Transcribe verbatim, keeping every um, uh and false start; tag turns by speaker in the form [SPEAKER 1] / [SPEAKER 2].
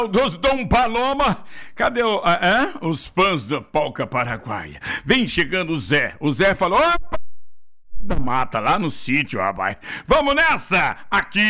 [SPEAKER 1] dos Dom Paloma, cadê o, ah, é? Os fãs da polca paraguaia? Vem chegando o Zé. O Zé falou: opa, da mata lá no sítio, rapaz. Vamos nessa! Aqui